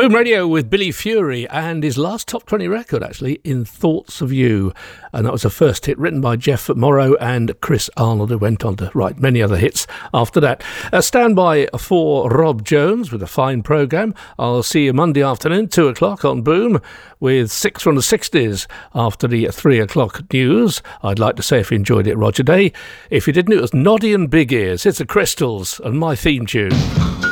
Boom Radio with Billy Fury and his last top 20 record, actually, In Thoughts of You. And that was a first hit written by Jeff Morrow and Chris Arnold, who went on to write many other hits after that. Stand by for Rob Jones with a fine programme. I'll see you Monday afternoon, 2 o'clock on Boom, with 6 from the 60s after the 3 o'clock news. I'd like to say if you enjoyed it, Roger Day. If you didn't, it was Noddy and Big Ears. It's the Crystals and my theme tune.